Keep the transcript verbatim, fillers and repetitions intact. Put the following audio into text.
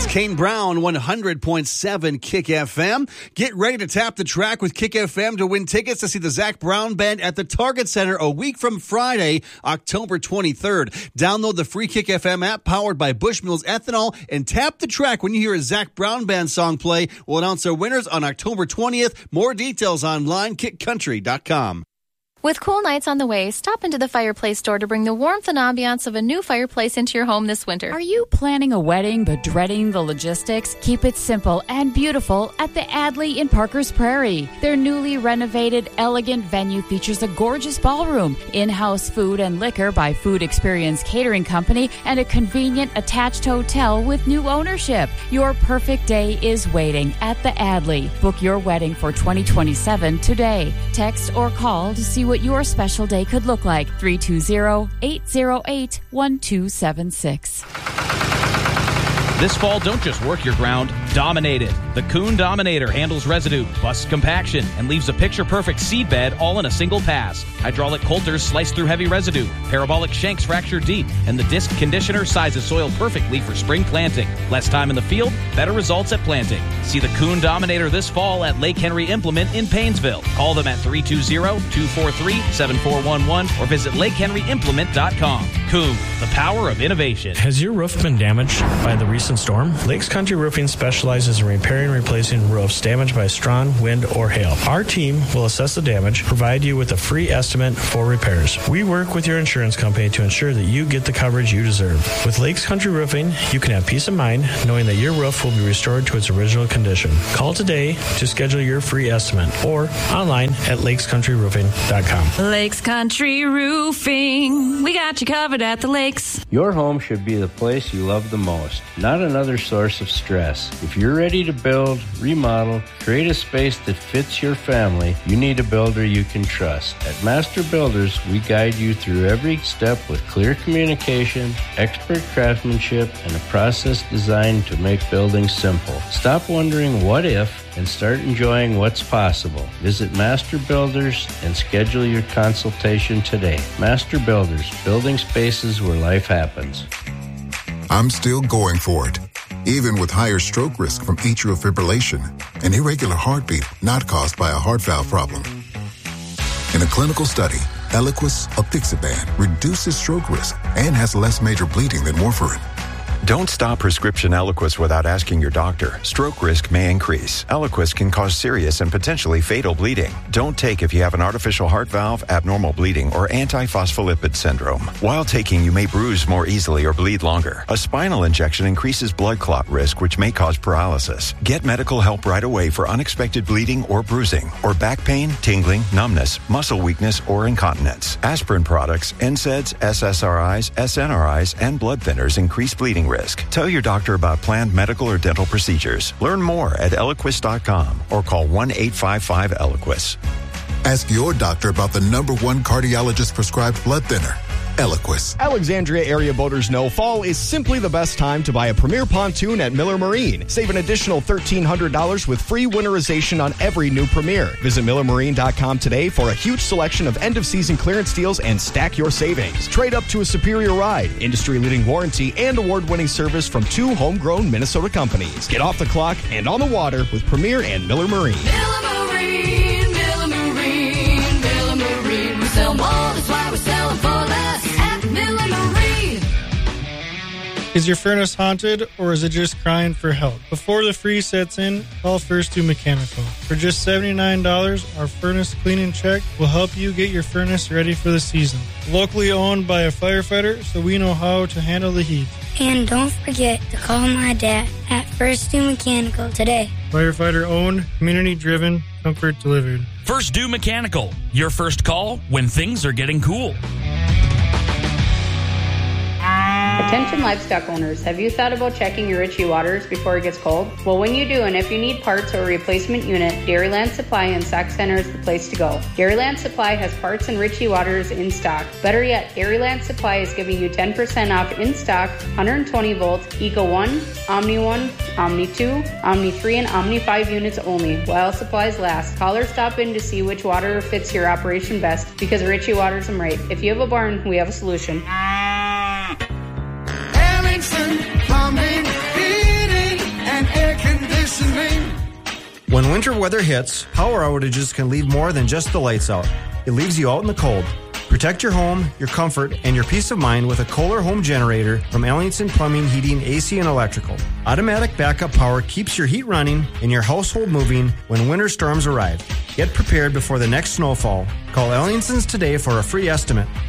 Kane Brown, one hundred point seven Kick F M. Get ready to tap the track with Kick F M to win tickets to see the Zac Brown Band at the Target Center a week from Friday, October twenty-third. Download the free Kick F M app powered by Bushmills Ethanol and tap the track when you hear a Zac Brown Band song play. We'll announce our winners on October twentieth. More details online, kick country dot com. With cool nights on the way, stop into the Fireplace store to bring the warmth and ambiance of a new fireplace into your home this winter. Are you planning a wedding but dreading the logistics? Keep it simple and beautiful at the Adley in Parker's Prairie. Their newly renovated, elegant venue features a gorgeous ballroom, in-house food and liquor by Food Experience Catering Company, and a convenient attached hotel with new ownership. Your perfect day is waiting at the Adley. Book your wedding for twenty twenty-seven today. Text or call to see what your special day could look like. three two zero, eight zero eight, one two seven six. This fall, don't just work your ground, dominate it. The Kuhn Dominator handles residue, busts compaction, and leaves a picture-perfect seed bed all in a single pass. Hydraulic coulters slice through heavy residue. Parabolic shanks fracture deep. And the disc conditioner sizes soil perfectly for spring planting. Less time in the field, better results at planting. See the Kuhn Dominator this fall at Lake Henry Implement in Paynesville. Call them at three two zero, two four three, seven four one one or visit lake henry implement dot com. Kuhn, the power of innovation. Has your roof been damaged by the recent storm? Lakes Country Roofing specializes in repairing and replacing roofs damaged by strong wind or hail. Our team will assess the damage, provide you with a free estimate for repairs. We work with your insurance company to ensure that you get the coverage you deserve. With Lakes Country Roofing, you can have peace of mind knowing that your roof will be restored to its original condition. Call today to schedule your free estimate or online at lakes country roofing dot com. Lakes Country Roofing. We got you covered at the lakes. Your home should be the place you love the most, not another source of stress. If you're ready to build, remodel, create a space that fits your family, you need a builder you can trust. At Master Builders, we guide you through every step with clear communication, expert craftsmanship, and a process designed to make building simple. Stop wondering what if and start enjoying what's possible. Visit Master Builders and schedule your consultation today. Master Builders, building spaces where life happens. I'm still going for it, even with higher stroke risk from atrial fibrillation, an irregular heartbeat not caused by a heart valve problem. In a clinical study, Eliquis, apixaban, reduces stroke risk and has less major bleeding than warfarin. Don't stop prescription Eliquis without asking your doctor. Stroke risk may increase. Eliquis can cause serious and potentially fatal bleeding. Don't take if you have an artificial heart valve, abnormal bleeding, or antiphospholipid syndrome. While taking, you may bruise more easily or bleed longer. A spinal injection increases blood clot risk, which may cause paralysis. Get medical help right away for unexpected bleeding or bruising, or back pain, tingling, numbness, muscle weakness, or incontinence. Aspirin products, N SAIDs, S S R Is, S N R Is, and blood thinners increase bleeding risk. Tell your doctor about planned medical or dental procedures. Learn more at eliquis dot com or call one eight five five Eliquis. Ask your doctor about the number one cardiologist prescribed blood thinner, Eliquis. Alexandria area boaters know fall is simply the best time to buy a Premier pontoon at Miller Marine. Save an additional thirteen hundred dollars with free winterization on every new Premier. Visit miller marine dot com today for a huge selection of end-of-season clearance deals and stack your savings. Trade up to a superior ride, industry-leading warranty, and award-winning service from two homegrown Minnesota companies. Get off the clock and on the water with Premier and Miller Marine. Miller Marine, Miller Marine, Miller Marine. We sell more, that's why we're selling for less at Miller Marine. Is your furnace haunted, or is it just crying for help? Before the freeze sets in, call First Do Mechanical. For just seventy-nine dollars, our furnace cleaning check will help you get your furnace ready for the season. Locally owned by a firefighter, so we know how to handle the heat. And don't forget to call my dad at First Do Mechanical today. Firefighter owned, community driven, comfort delivered. First Do Mechanical, your first call when things are getting cool. Attention livestock owners, have you thought about checking your Ritchie Waters before it gets cold? Well, when you do, and if you need parts or a replacement unit, Dairyland Supply in Sauk Center is the place to go. Dairyland Supply has parts and Ritchie Waters in stock. Better yet, Dairyland Supply is giving you ten percent off in stock one hundred twenty volt Eco one, Omni one, Omni two, Omni three, and Omni five units only, while supplies last. Call or stop in to see which water fits your operation best, because Ritchie Waters them right. If you have a barn, we have a solution. Plumbing, heating, When winter weather hits, power outages can leave more than just the lights out. It leaves you out in the cold. Protect your home, your comfort, and your peace of mind with a Kohler home generator from Ellingson Plumbing, Heating, A C, and Electrical. Automatic backup power keeps your heat running and your household moving when winter storms arrive. Get prepared before the next snowfall. Call Ellingson's today for a free estimate.